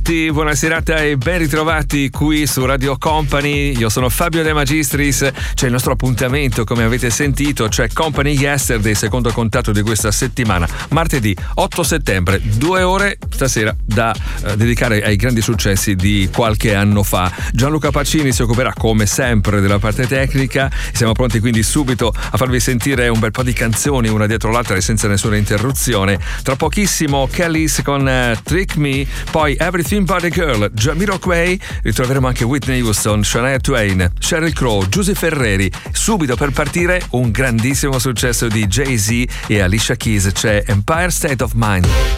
tutti, buona serata e ben ritrovati qui su Radio Company. Io sono Fabio De Magistris. C'è il nostro appuntamento, come avete sentito, c'è Company Yesterday, secondo contatto di questa settimana, martedì 8 settembre, 2 ore stasera da dedicare ai grandi successi di qualche anno fa. Gianluca Pacini si occuperà come sempre della parte tecnica. Siamo pronti quindi subito a farvi sentire un bel po' di canzoni una dietro l'altra e senza nessuna interruzione. Tra pochissimo Kellys con Trick Me, poi Everything But a Girl, Jamiroquai, ritroveremo anche Whitney Houston, Shania Twain, Sheryl Crow, Giuseppe Ferreri. Subito per partire un grandissimo successo di Jay-Z e Alicia Keys, c'è Empire State of Mind.